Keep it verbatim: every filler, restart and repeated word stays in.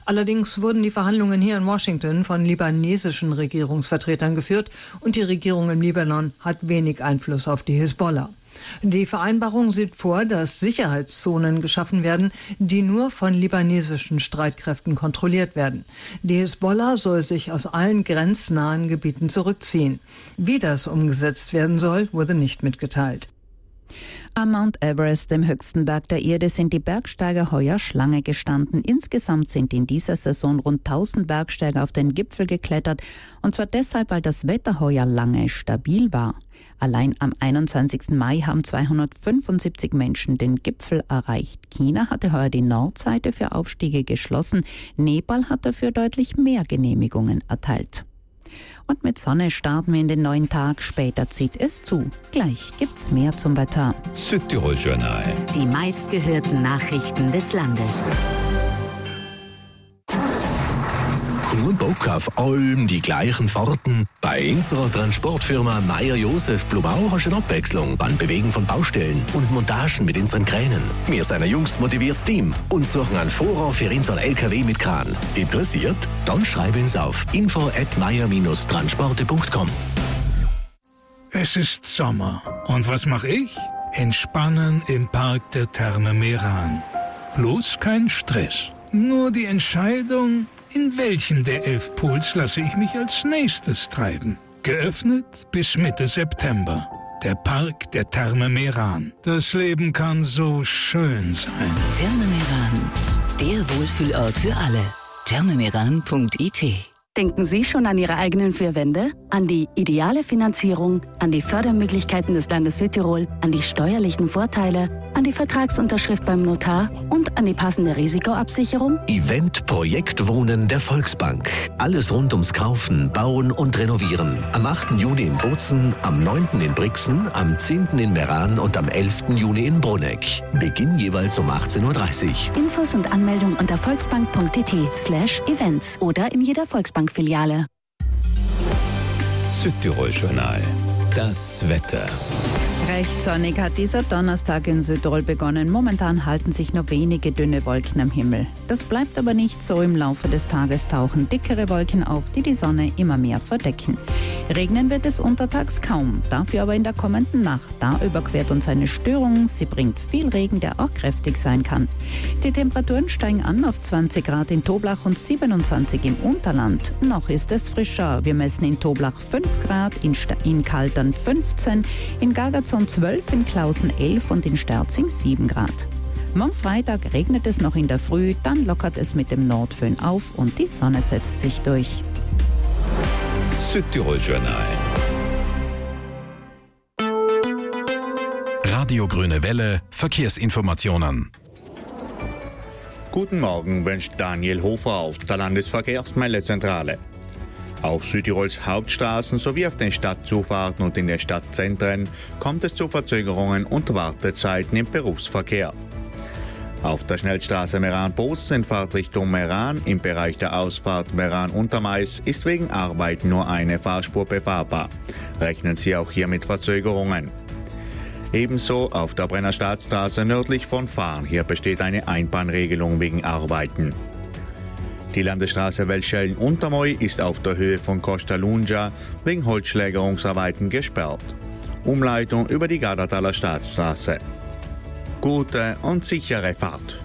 Allerdings wurden die Verhandlungen hier in Washington von libanesischen Regierungsvertretern geführt und die Regierung im Libanon hat wenig Einfluss auf die Hisbollah. Die Vereinbarung sieht vor, dass Sicherheitszonen geschaffen werden, die nur von libanesischen Streitkräften kontrolliert werden. Die Hisbollah soll sich aus allen grenznahen Gebieten zurückziehen. Wie das umgesetzt werden soll, wurde nicht mitgeteilt. Am Mount Everest, dem höchsten Berg der Erde, sind die Bergsteiger heuer Schlange gestanden. Insgesamt sind in dieser Saison rund tausend Bergsteiger auf den Gipfel geklettert, und zwar deshalb, weil das Wetter heuer lange stabil war. Allein am einundzwanzigsten Mai haben zweihundertfünfundsiebzig Menschen den Gipfel erreicht. China hatte heuer die Nordseite für Aufstiege geschlossen. Nepal hat dafür deutlich mehr Genehmigungen erteilt. Und mit Sonne starten wir in den neuen Tag. Später zieht es zu. Gleich gibt's mehr zum Wetter. Südtirol-Journal. Die meistgehörten Nachrichten des Landes. Kein Bock auf allem die gleichen Fahrten? Bei unserer Transportfirma Meier-Josef Blumau hast du eine Abwechslung beim Bewegen von Baustellen und Montagen mit unseren Kränen. Wir sind ein jungs motiviertes Team und suchen einen Fahrer für unseren L K W mit Kran. Interessiert? Dann schreib uns auf info at meier transporte punkt com. Es ist Sommer. Und was mache ich? Entspannen im Park der Therme Meran. Bloß kein Stress. Nur die Entscheidung, in welchen der elf Pools lasse ich mich als nächstes treiben. Geöffnet bis Mitte September. Der Park der Therme Meran. Das Leben kann so schön sein. Therme Meran, der Wohlfühlort für alle. therme meran punkt I T. Denken Sie schon an Ihre eigenen vier Wände? An die ideale Finanzierung, an die Fördermöglichkeiten des Landes Südtirol, an die steuerlichen Vorteile, an die Vertragsunterschrift beim Notar und an die passende Risikoabsicherung? Event Projekt Wohnen der Volksbank. Alles rund ums Kaufen, Bauen und Renovieren. Am achten Juni in Bozen, am neunten in Brixen, am zehnten in Meran und am elften Juni in Bruneck. Beginn jeweils um achtzehn Uhr dreißig. Infos und Anmeldung unter volksbank punkt t t slash events oder in jeder Volksbank-Filiale. Südtirol-Journal. Das Wetter. Recht sonnig hat dieser Donnerstag in Südtirol begonnen. Momentan halten sich nur wenige dünne Wolken am Himmel. Das bleibt aber nicht so. Im Laufe des Tages tauchen dickere Wolken auf, die die Sonne immer mehr verdecken. Regnen wird es untertags kaum, dafür aber in der kommenden Nacht. Da überquert uns eine Störung. Sie bringt viel Regen, der auch kräftig sein kann. Die Temperaturen steigen an auf zwanzig Grad in Toblach und siebenundzwanzig im Unterland. Noch ist es frischer. Wir messen in Toblach fünf Grad, in, Sta- in Kaltern fünfzehn, in Gargazon zwölf, in Klausen elf und in Sterzing sieben Grad. Morgen Freitag regnet es noch in der Früh, dann lockert es mit dem Nordföhn auf und die Sonne setzt sich durch. Südtirol-Journal. Radio Grüne Welle, Verkehrsinformationen. Guten Morgen, wünscht Daniel Hofer auf der Landesverkehrsmeldezentrale. Auf Südtirols Hauptstraßen sowie auf den Stadtzufahrten und in den Stadtzentren kommt es zu Verzögerungen und Wartezeiten im Berufsverkehr. Auf der Schnellstraße Meran-Bozen in Fahrtrichtung Meran im Bereich der Ausfahrt Meran-Untermais ist wegen Arbeit nur eine Fahrspur befahrbar. Rechnen Sie auch hier mit Verzögerungen. Ebenso auf der Brennerstadtstraße nördlich von Fahren. Hier besteht eine Einbahnregelung wegen Arbeiten. Die Landesstraße Welschellen-Untermoy ist auf der Höhe von Costa Lunga wegen Holzschlägerungsarbeiten gesperrt. Umleitung über die Gardertaler Stadtstraße. Gute und sichere Fahrt.